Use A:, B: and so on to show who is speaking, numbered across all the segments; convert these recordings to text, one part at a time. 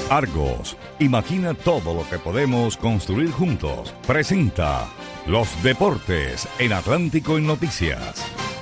A: Argos, imagina todo lo que podemos construir juntos. Presenta Los Deportes en Atlántico en Noticias.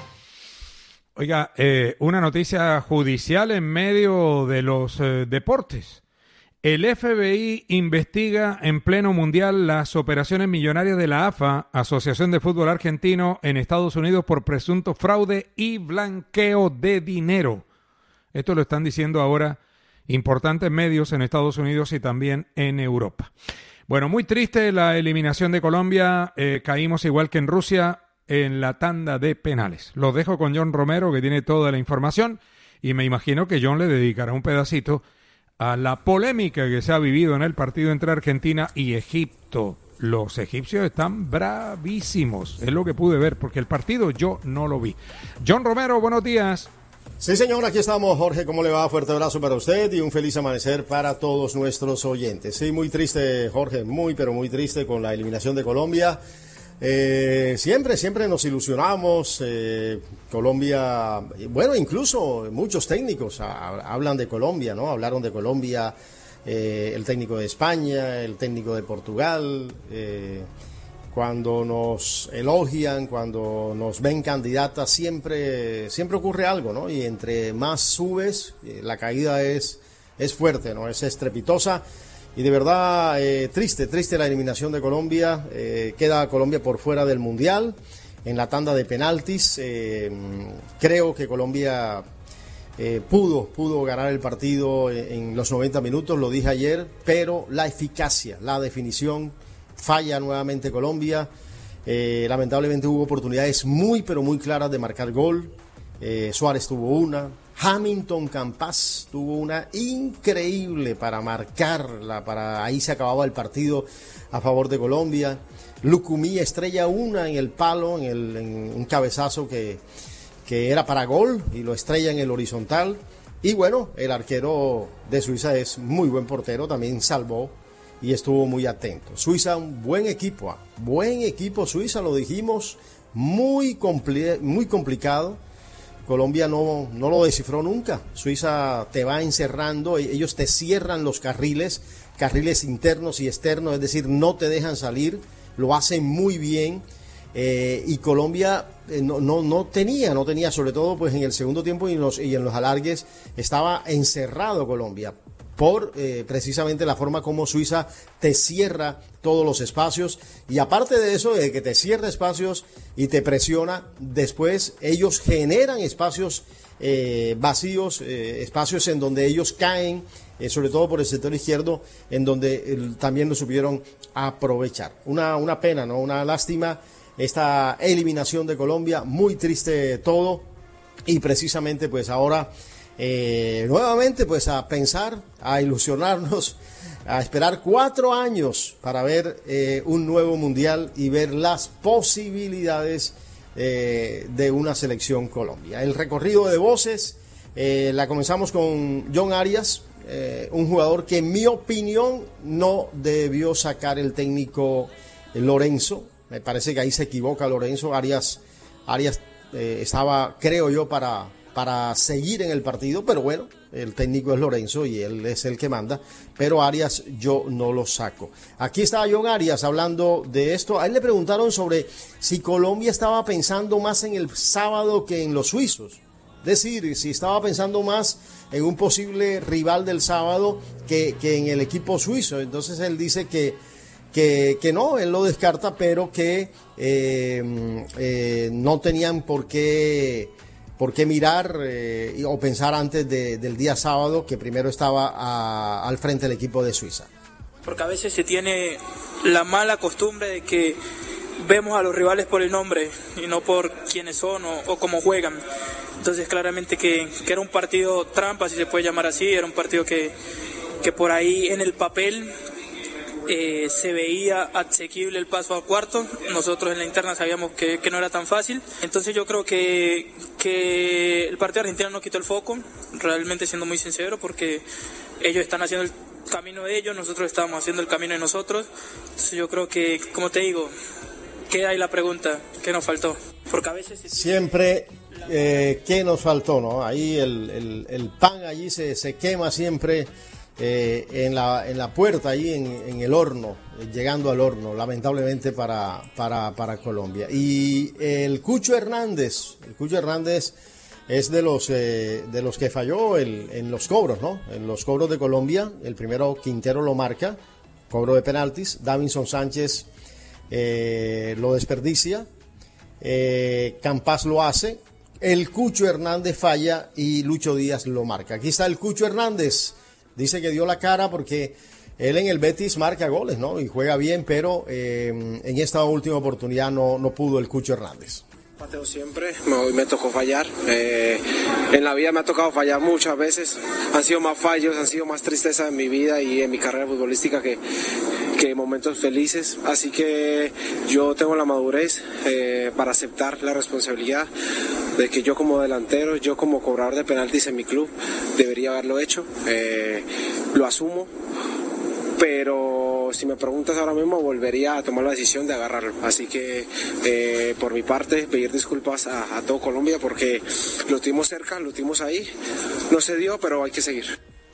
B: Oiga, una noticia judicial en medio de los deportes. El FBI investiga en pleno mundial las operaciones millonarias de la AFA, Asociación de Fútbol Argentino, en Estados Unidos por presunto fraude y blanqueo de dinero. Esto lo están diciendo ahora importantes medios en Estados Unidos y también en Europa. Bueno, muy triste la eliminación de Colombia. Caímos igual que en Rusia en la tanda de penales. Los dejo con John Romero, que tiene toda la información, y me imagino que John le dedicará un pedacito a la polémica que se ha vivido en el partido entre Argentina y Egipto. Los egipcios están bravísimos, es lo que pude ver, porque el partido yo no lo vi. John Romero, buenos días.
C: Sí, señor, aquí estamos. Jorge, ¿cómo le va? Fuerte abrazo para usted y un feliz amanecer para todos nuestros oyentes. Sí, muy triste, Jorge, pero muy triste con la eliminación de Colombia. Siempre nos ilusionamos. Colombia, bueno, incluso muchos técnicos hablan de Colombia, ¿no? Hablaron de Colombia, el técnico de España, el técnico de Portugal. Cuando nos elogian, cuando nos ven candidatas, siempre ocurre algo, ¿no? Y entre más subes, la caída es fuerte, ¿no? Es estrepitosa. Y de verdad, triste la eliminación de Colombia. Queda Colombia por fuera del Mundial en la tanda de penaltis. Creo que Colombia pudo ganar el partido en los 90 minutos, lo dije ayer, pero la eficacia, la definición, falla nuevamente Colombia. Lamentablemente hubo oportunidades muy claras de marcar gol. Suárez tuvo una. Hamilton Campas tuvo una increíble para marcarla, ahí se acababa el partido a favor de Colombia. Lucumí estrella una en el palo, en un cabezazo que era para gol y lo estrella en el horizontal. Y bueno, el arquero de Suiza es muy buen portero, también salvó y estuvo muy atento. Suiza, un buen equipo Suiza, lo dijimos, muy complicado. Colombia no lo descifró nunca. Suiza te va encerrando, ellos te cierran los carriles internos y externos, es decir, no te dejan salir, lo hacen muy bien. Y Colombia no tenía, sobre todo pues en el segundo tiempo y en los alargues, estaba encerrado Colombia por precisamente la forma como Suiza te cierra todos los espacios, y aparte de eso, de que te cierra espacios y te presiona, después ellos generan espacios vacíos, espacios en donde ellos caen, sobre todo por el sector izquierdo, en donde también lo supieron aprovechar. Una pena, ¿no? Una lástima esta eliminación de Colombia, muy triste todo, y precisamente pues ahora nuevamente pues a pensar, a ilusionarnos, a esperar 4 años para ver un nuevo mundial y ver las posibilidades de una selección Colombia. El recorrido de voces la comenzamos con John Arias, un jugador que en mi opinión no debió sacar el técnico Lorenzo. Me parece que ahí se equivoca Lorenzo. Arias estaba, creo yo, para seguir en el partido, pero bueno, el técnico es Lorenzo y él es el que manda, pero Arias yo no lo saco. Aquí está John Arias hablando de esto. A él le preguntaron sobre si Colombia estaba pensando más en el sábado que en los suizos, es decir, si estaba pensando más en un posible rival del sábado que en el equipo suizo. Entonces él dice que no, él lo descarta, pero que no tenían por qué mirar o pensar antes del día sábado, que primero estaba al frente del equipo de Suiza.
D: Porque a veces se tiene la mala costumbre de que vemos a los rivales por el nombre y no por quiénes son o cómo juegan. Entonces claramente que era un partido trampa, si se puede llamar así, era un partido que por ahí en el papel se veía asequible el paso a cuarto. Nosotros en la interna sabíamos que no era tan fácil. Entonces yo creo que el partido argentino no quitó el foco, realmente siendo muy sincero, porque ellos están haciendo el camino de ellos, nosotros estamos haciendo el camino de nosotros. Entonces yo creo que, como te digo, queda ahí la pregunta, ¿qué nos faltó? Porque a veces
C: siempre ¿qué nos faltó, no? Ahí el pan allí se quema siempre en la puerta, ahí en el horno, llegando al horno, lamentablemente para Colombia. Y el Cucho Hernández es de los que falló en los cobros, ¿no? En los cobros de Colombia, el primero Quintero lo marca, cobro de penaltis, Davinson Sánchez lo desperdicia, Campas lo hace, el Cucho Hernández falla y Lucho Díaz lo marca. Aquí está el Cucho Hernández, dice que dio la cara porque él en el Betis marca goles, ¿no? Y juega bien, pero en esta última oportunidad no pudo el Cucho Hernández.
E: Pateo siempre, hoy me tocó fallar. En la vida me ha tocado fallar muchas veces. Han sido más fallos, han sido más tristeza en mi vida y en mi carrera futbolística que momentos felices. Así que yo tengo la madurez para aceptar la responsabilidad de que yo como delantero, yo como cobrador de penaltis en mi club, debería haberlo hecho. Lo asumo, pero si me preguntas ahora mismo volvería a tomar la decisión de agarrarlo. Así que por mi parte pedir disculpas a todo Colombia porque lo tuvimos cerca, lo tuvimos ahí, no se dio, pero hay que seguir.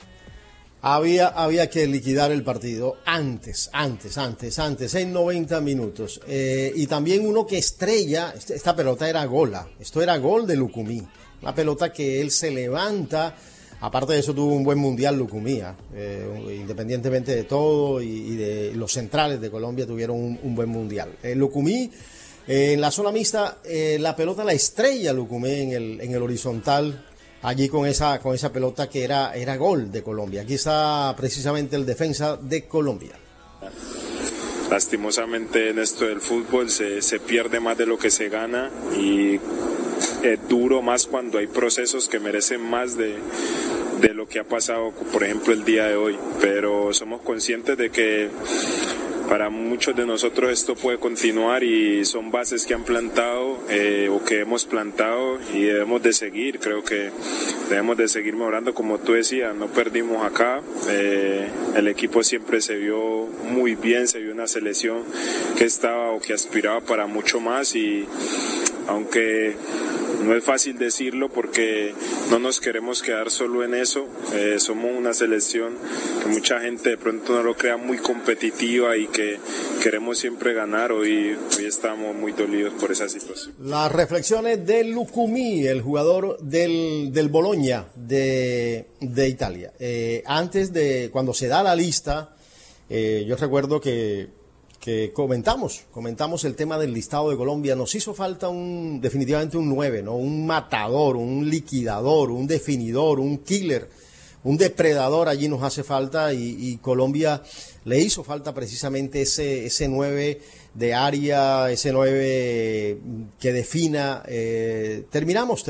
C: Había que liquidar el partido antes, en 90 minutos. Y también uno que estrella, esta pelota era gola, esto era gol de Lucumí, una pelota que él se levanta. Aparte de eso tuvo un buen mundial Lucumí, independientemente de todo y de los centrales de Colombia tuvieron un buen mundial. Lucumí en la zona mixta, la pelota la estrella Lucumí en el horizontal, allí con esa pelota que era gol de Colombia. Aquí está precisamente el defensa de Colombia.
F: Lastimosamente en esto del fútbol se pierde más de lo que se gana y es duro más cuando hay procesos que merecen más de lo que ha pasado, por ejemplo, el día de hoy. Pero somos conscientes de que para muchos de nosotros esto puede continuar y son bases que han plantado o que hemos plantado y debemos de seguir. Creo que debemos de seguir mejorando, como tú decías, no perdimos acá. El equipo siempre se vio muy bien, se vio una selección que estaba o que aspiraba para mucho más y aunque no es fácil decirlo porque no nos queremos quedar solo en eso, somos una selección que mucha gente de pronto no lo crea muy competitiva y que queremos siempre ganar. Hoy estamos muy dolidos por esa situación.
C: Las reflexiones de Lucumí, el jugador del Bologna de Italia. Antes de cuando se da la lista, yo recuerdo que comentamos el tema del listado de Colombia. Nos hizo falta definitivamente un 9, ¿no? Un matador, un liquidador, un definidor, un killer, un depredador. Allí nos hace falta y Colombia le hizo falta precisamente ese 9 de área, ese 9 que defina. Terminamos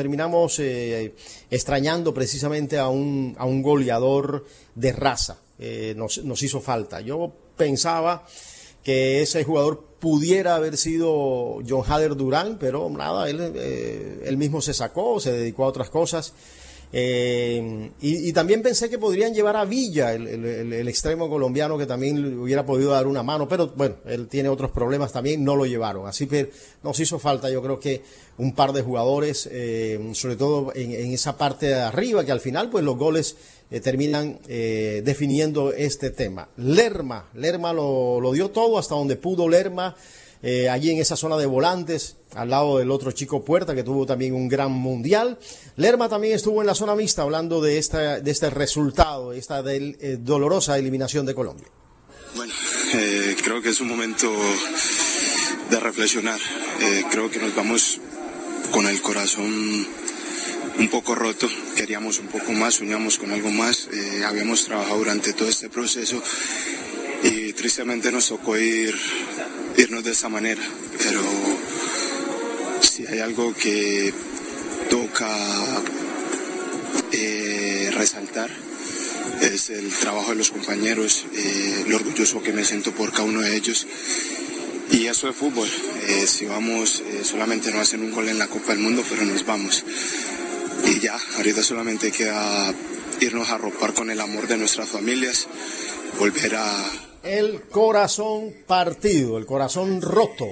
C: extrañando precisamente a un goleador de raza. Nos hizo falta. Yo pensaba que ese jugador pudiera haber sido John Hader Durán, pero nada, él mismo se sacó, se dedicó a otras cosas. Y también pensé que podrían llevar a Villa, el extremo colombiano, que también le hubiera podido dar una mano, pero bueno, él tiene otros problemas también, no lo llevaron. Así que nos hizo falta, yo creo que un par de jugadores, sobre todo en esa parte de arriba, que al final pues los goles terminan definiendo este tema. Lerma lo dio todo hasta donde pudo Lerma, allí en esa zona de volantes, al lado del otro chico Puerta, que tuvo también un gran mundial. Lerma también estuvo en la zona mixta hablando de este resultado, esta dolorosa eliminación de Colombia.
G: Bueno, creo que es un momento de reflexionar. Creo que nos vamos con el corazón un poco roto, queríamos un poco más, soñamos con algo más, habíamos trabajado durante todo este proceso y tristemente nos tocó irnos de esa manera, pero si hay algo que toca resaltar es el trabajo de los compañeros, lo orgulloso que me siento por cada uno de ellos. Y eso es fútbol, si vamos, solamente nos hacen un gol en la Copa del Mundo, pero nos vamos. Y ya, ahorita solamente queda irnos a arropar con el amor de nuestras familias, volver a...
C: El corazón partido, el corazón roto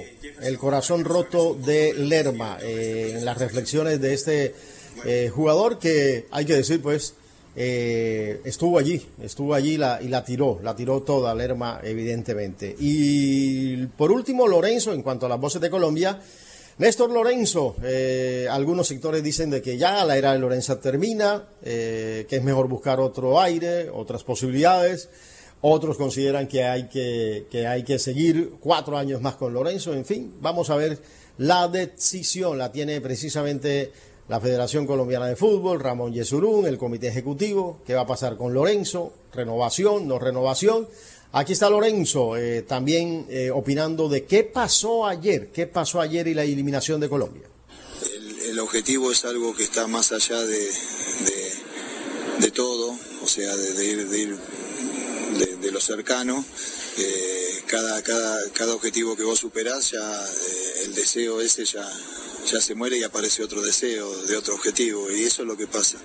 C: de Lerma, en las reflexiones de este jugador que, hay que decir pues, estuvo allí y la tiró toda Lerma, evidentemente. Y por último, Lorenzo, en cuanto a las voces de Colombia, Néstor Lorenzo, algunos sectores dicen de que ya la era de Lorenzo termina, que es mejor buscar otro aire, otras posibilidades. Otros consideran que hay que seguir 4 años más con Lorenzo. En fin, vamos a ver, la decisión la tiene precisamente la Federación Colombiana de Fútbol, Ramón Yesurún, el comité ejecutivo. ¿Qué va a pasar con Lorenzo? ¿Renovación, no renovación? Aquí está Lorenzo también opinando de qué pasó ayer y la eliminación de Colombia.
H: El objetivo es algo que está más allá de todo, o sea, de ir de lo cercano. Cada objetivo que vos superás, ya el deseo ese ya se muere y aparece otro deseo de otro objetivo, y eso es lo que pasa.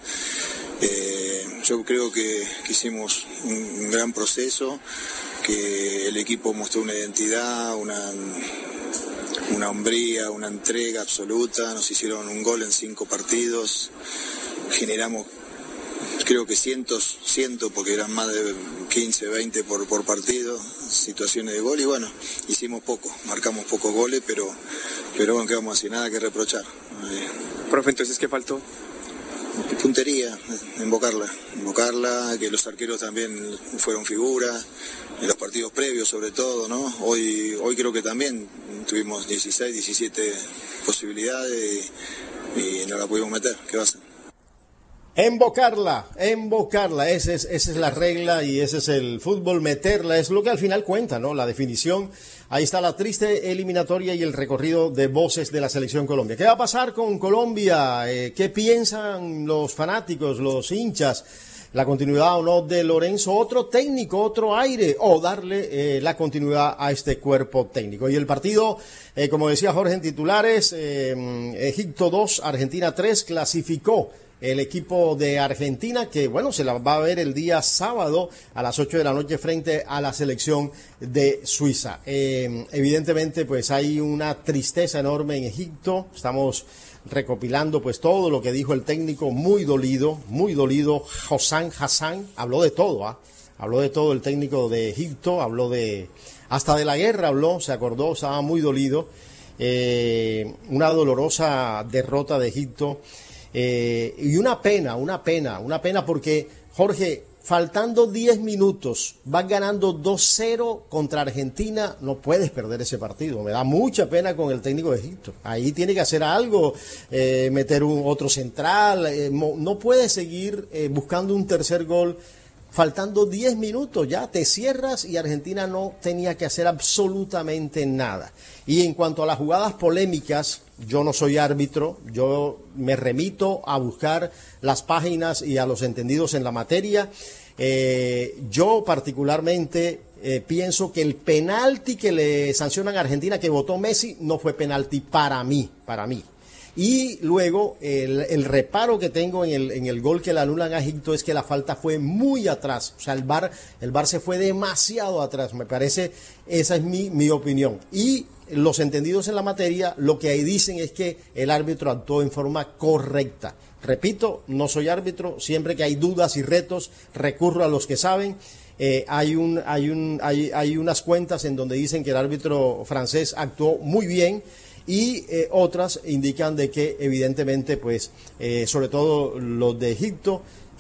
H: Yo creo que hicimos un gran proceso, que el equipo mostró una identidad, una hombría, una entrega absoluta. Nos hicieron un gol en 5 partidos, generamos creo que cientos, porque eran más de 15, 20 por partido, situaciones de gol, y bueno, hicimos poco, marcamos pocos goles, pero bueno, ¿qué vamos a hacer? Nada que reprochar.
E: Profe, entonces, ¿qué faltó?
H: Puntería, invocarla, que los arqueros también fueron figuras, en los partidos previos sobre todo, ¿no? Hoy creo que también tuvimos 16, 17 posibilidades y no la pudimos meter. ¿Qué va a hacer?
C: Invocarla, esa es la regla y ese es el fútbol, meterla, es lo que al final cuenta, ¿no? La definición, ahí está la triste eliminatoria y el recorrido de voces de la Selección Colombia. ¿Qué va a pasar con Colombia? ¿Qué piensan los fanáticos, los hinchas? ¿La continuidad o no de Lorenzo? ¿Otro técnico, otro aire? ¿O darle la continuidad a este cuerpo técnico? Y el partido, como decía Jorge en titulares, Egipto 2, Argentina 3, clasificó el equipo de Argentina, que bueno, se la va a ver el día sábado a las 8 de la noche frente a la selección de Suiza. Evidentemente, pues hay una tristeza enorme en Egipto. Estamos recopilando pues todo lo que dijo el técnico, muy dolido. Hossam Hassan habló de todo, habló de todo el técnico de Egipto, hasta de la guerra habló, se acordó, estaba muy dolido. Una dolorosa derrota de Egipto. Y una pena porque, Jorge, faltando 10 minutos, vas ganando 2-0 contra Argentina, no puedes perder ese partido. Me da mucha pena con el técnico de Egipto. Ahí tiene que hacer algo, meter otro central, no puedes seguir buscando un tercer gol. Faltando 10 minutos ya te cierras y Argentina no tenía que hacer absolutamente nada. Y en cuanto a las jugadas polémicas, yo no soy árbitro, yo me remito a buscar las páginas y a los entendidos en la materia. Yo particularmente pienso que el penalti que le sancionan a Argentina que votó Messi no fue penalti para mí. Y luego el reparo que tengo en el gol que le anulan a Egipto es que la falta fue muy atrás. O sea, el VAR se fue demasiado atrás, me parece. Esa es mi opinión. Y los entendidos en la materia lo que ahí dicen es que el árbitro actuó en forma correcta. Repito, no soy árbitro, siempre que hay dudas y retos recurro a los que saben. Hay unas cuentas en donde dicen que el árbitro francés actuó muy bien. Y otras indican de que evidentemente pues sobre todo los de Egipto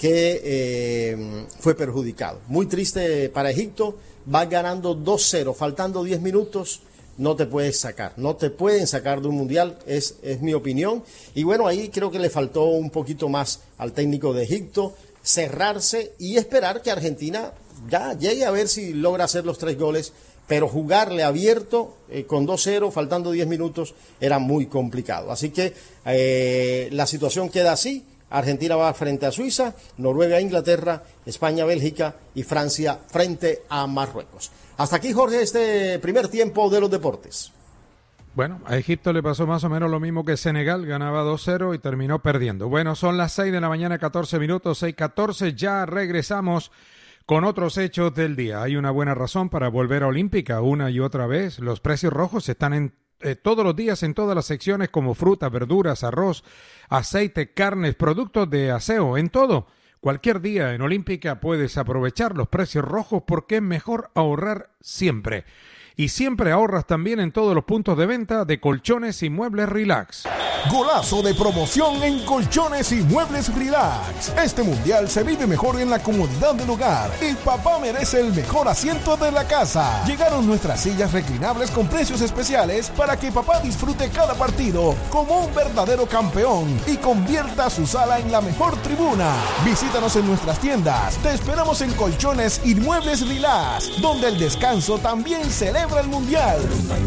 C: que fue perjudicado. Muy triste para Egipto, va ganando 2-0, faltando 10 minutos, no te pueden sacar de un mundial, es mi opinión. Y bueno, ahí creo que le faltó un poquito más al técnico de Egipto, cerrarse y esperar que Argentina ya llegue a ver si logra hacer los 3 goles. Pero jugarle abierto con 2-0, faltando 10 minutos, era muy complicado. Así que la situación queda así. Argentina va frente a Suiza, Noruega, Inglaterra, España, Bélgica y Francia frente a Marruecos. Hasta aquí, Jorge, este primer tiempo de los deportes.
B: Bueno, a Egipto le pasó más o menos lo mismo que Senegal, ganaba 2-0 y terminó perdiendo. Bueno, son las 6 de la mañana, 14 minutos, 6:14, ya regresamos con otros hechos del día. Hay una buena razón para volver a Olímpica una y otra vez. Los precios rojos están en todos los días en todas las secciones como frutas, verduras, arroz, aceite, carnes, productos de aseo, en todo. Cualquier día en Olímpica puedes aprovechar los precios rojos porque es mejor ahorrar siempre. Y siempre ahorras también en todos los puntos de venta de colchones y muebles Relax.
I: Golazo de promoción en Colchones y Muebles Relax. Este mundial se vive mejor en la comodidad del hogar y papá merece el mejor asiento de la casa. Llegaron nuestras sillas reclinables con precios especiales para que papá disfrute cada partido como un verdadero campeón y convierta su sala en la mejor tribuna. Visítanos en nuestras tiendas. Te esperamos en Colchones y Muebles Relax, donde el descanso también celebra el mundial.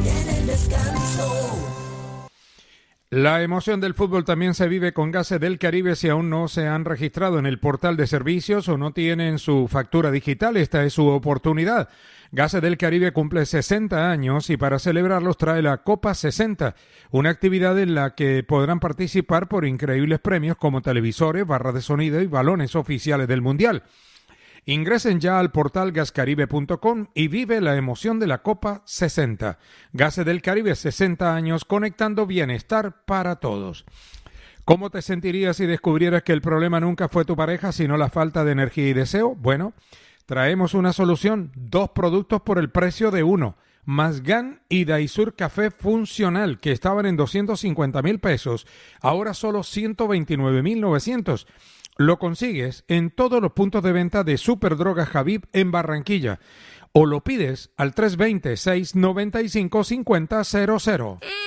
B: La emoción del fútbol también se vive con Gases del Caribe. Si aún no se han registrado en el portal de servicios o no tienen su factura digital, esta es su oportunidad. Gases del Caribe cumple 60 años y para celebrarlos trae la Copa 60, una actividad en la que podrán participar por increíbles premios como televisores, barras de sonido y balones oficiales del Mundial. Ingresen ya al portal gascaribe.com y vive la emoción de la Copa 60. Gases del Caribe, 60 años conectando bienestar para todos. ¿Cómo te sentirías si descubrieras que el problema nunca fue tu pareja, sino la falta de energía y deseo? Bueno, traemos una solución. 2 productos por el precio de uno. Masgan y Daisur Café Funcional, que estaban en 250,000 pesos, ahora solo 129,900. Lo consigues en todos los puntos de venta de Superdrogas Habib en Barranquilla o lo pides al 320-695-5000.